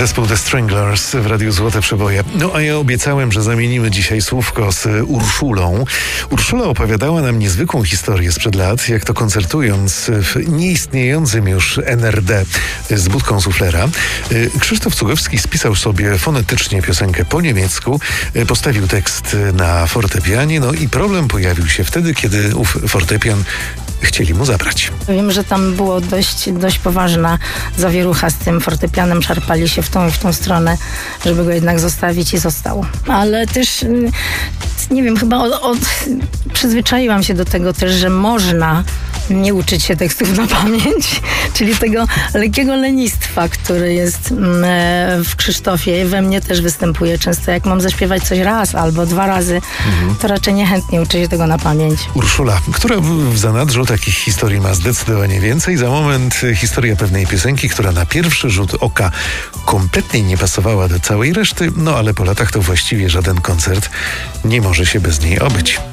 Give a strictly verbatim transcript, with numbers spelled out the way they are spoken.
Zespół The Stranglers w Radiu Złote Przeboje. No a ja obiecałem, że zamienimy dzisiaj słówko z Urszulą. Urszula opowiadała nam niezwykłą historię sprzed lat, jak to koncertując w nieistniejącym już N R D z budką suflera, Krzysztof Cugowski spisał sobie fonetycznie piosenkę po niemiecku, postawił tekst na fortepianie, no i problem pojawił się wtedy, kiedy ów fortepian chcieli mu zabrać. Wiem, że tam było dość, dość poważna zawierucha z tym fortepianem, szarpali się w tą i w tą stronę, żeby go jednak zostawić i został. Ale też, nie wiem, chyba od, od, przyzwyczaiłam się do tego też, że można nie uczyć się tekstów na pamięć, czyli tego lekkiego lenistwa, które jest w Krzysztofie i we mnie też występuje. Często jak mam zaśpiewać coś raz albo dwa razy, mhm. to raczej niechętnie uczę się tego na pamięć. Urszula, która w zanadrzu takich historii ma zdecydowanie więcej. Za moment historia pewnej piosenki, która na pierwszy rzut oka kompletnie nie pasowała do całej reszty, no ale po latach to właściwie żaden koncert nie może się bez niej obyć.